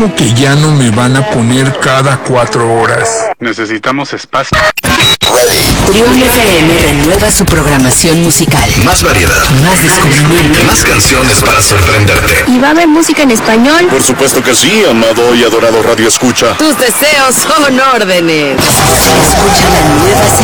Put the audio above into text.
¿Cómo que ya no me van a poner cada 4 horas? Necesitamos espacio. Trión FM renueva su programación musical. Más variedad, Más descubrimiento. más canciones para sorprenderte. ¿Y va a haber música en español? Por supuesto que sí, amado y adorado Radio Escucha. Tus deseos son órdenes. Escucha la nueva